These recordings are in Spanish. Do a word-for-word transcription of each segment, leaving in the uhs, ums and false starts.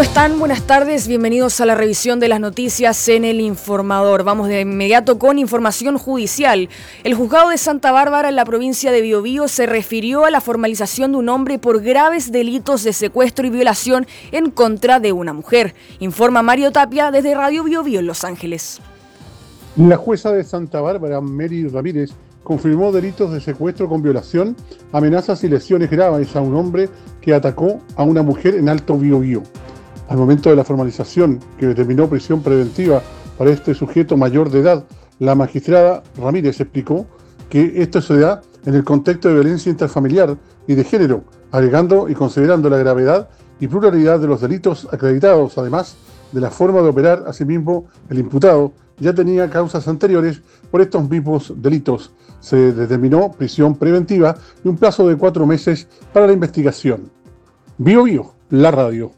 ¿Cómo están? Buenas tardes, bienvenidos a la revisión de las noticias en El Informador. Vamos de inmediato con información judicial. El juzgado de Santa Bárbara en la provincia de Biobío se refirió a la formalización de un hombre por graves delitos de secuestro y violación en contra de una mujer. Informa Mario Tapia desde Radio Biobío en Los Ángeles. La jueza de Santa Bárbara, Mary Ramírez, confirmó delitos de secuestro con violación, amenazas y lesiones graves a un hombre que atacó a una mujer en Alto Biobío. Al momento de la formalización, que determinó prisión preventiva para este sujeto mayor de edad, la magistrada Ramírez explicó que esto se da en el contexto de violencia intrafamiliar y de género, alegando y considerando la gravedad y pluralidad de los delitos acreditados, además de la forma de operar. Asimismo, el imputado ya tenía causas anteriores por estos mismos delitos. Se determinó prisión preventiva y un plazo de cuatro meses para la investigación. Biobío, la radio.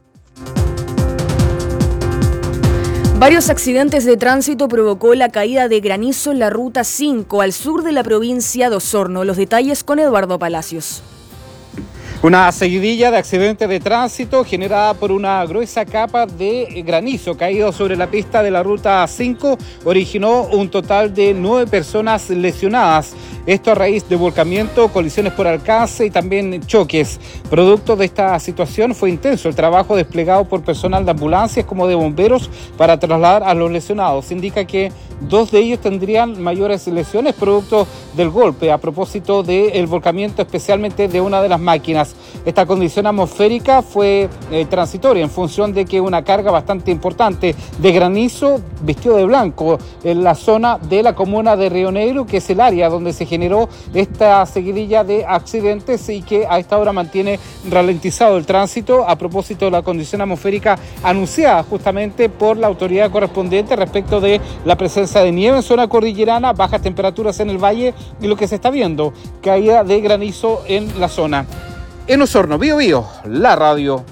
Varios accidentes de tránsito provocó la caída de granizo en la ruta cinco al sur de la provincia de Osorno. Los detalles con Eduardo Palacios. Una seguidilla de accidentes de tránsito generada por una gruesa capa de granizo caído sobre la pista de la ruta cinco originó un total de nueve personas lesionadas. Esto a raíz de volcamiento, colisiones por alcance y también choques. Producto de esta situación fue intenso el trabajo desplegado por personal de ambulancias como de bomberos para trasladar a los lesionados. Se indica que dos de ellos tendrían mayores lesiones producto del golpe a propósito del volcamiento, especialmente de una de las máquinas. Esta condición atmosférica fue eh, transitoria en función de que una carga bastante importante de granizo vistió de blanco en la zona de la comuna de Río Negro, que es el área donde se generó esta seguidilla de accidentes y que a esta hora mantiene ralentizado el tránsito a propósito de la condición atmosférica anunciada justamente por la autoridad correspondiente respecto de la presencia de nieve en zona cordillerana, bajas temperaturas en el valle y lo que se está viendo, caída de granizo en la zona. En Osorno, Biobío, la radio.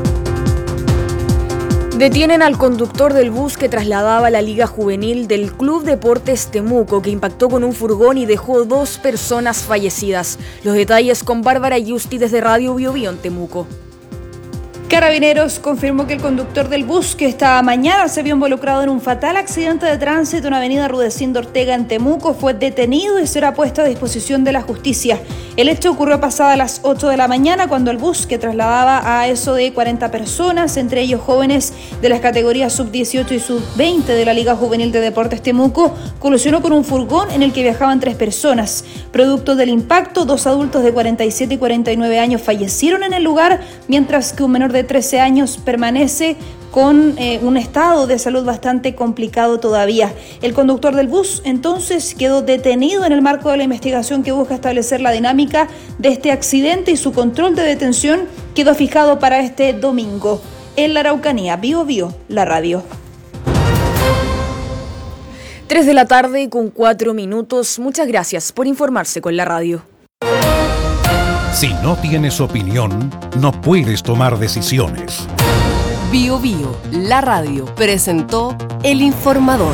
Detienen al conductor del bus que trasladaba la Liga Juvenil del Club Deportes Temuco, que impactó con un furgón y dejó dos personas fallecidas. Los detalles con Bárbara Yusti desde Radio Biobío en Temuco. Carabineros confirmó que el conductor del bus, que esta mañana se vio involucrado en un fatal accidente de tránsito en avenida Rudecindo Ortega en Temuco, fue detenido y será puesto a disposición de la justicia. El hecho ocurrió pasada las ocho de la mañana cuando el bus, que trasladaba a eso de cuarenta personas, entre ellos jóvenes de las categorías sub dieciocho y sub veinte de la Liga Juvenil de Deportes Temuco, colisionó con un furgón en el que viajaban tres personas. Producto del impacto, dos adultos de cuarenta y siete y cuarenta y nueve años fallecieron en el lugar, mientras que un menor de trece años permanece con eh, un estado de salud bastante complicado todavía. El conductor del bus entonces quedó detenido en el marco de la investigación que busca establecer la dinámica de este accidente, y su control de detención quedó fijado para este domingo. En la Araucanía, Biobío, la radio. Tres de la tarde con cuatro minutos. Muchas gracias por informarse con la radio. Si no tienes opinión, no puedes tomar decisiones. Biobío, la radio, presentó El Informador.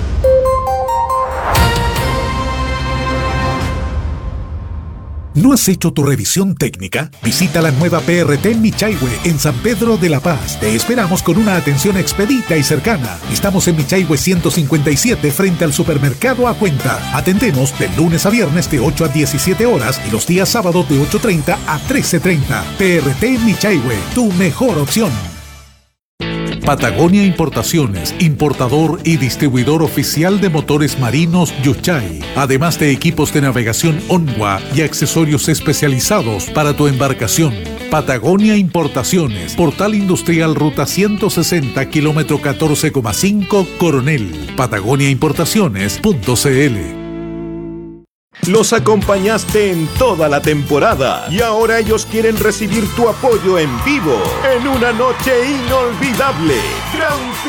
¿No has hecho tu revisión técnica? Visita la nueva P R T Michaihue en San Pedro de la Paz. Te esperamos con una atención expedita y cercana. Estamos en Michaihue ciento cincuenta y siete frente al supermercado A Cuenta. Atendemos de lunes a viernes de ocho a diecisiete horas y los días sábados de ocho treinta a trece treinta. P R T Michaihue, tu mejor opción. Patagonia Importaciones, importador y distribuidor oficial de motores marinos Yuchay, además de equipos de navegación Onwa y accesorios especializados para tu embarcación. Patagonia Importaciones, Portal Industrial Ruta ciento sesenta, kilómetro catorce coma cinco, Coronel. Patagonia Importaciones punto c l. Los acompañaste en toda la temporada y ahora ellos quieren recibir tu apoyo en vivo en una noche inolvidable. Gran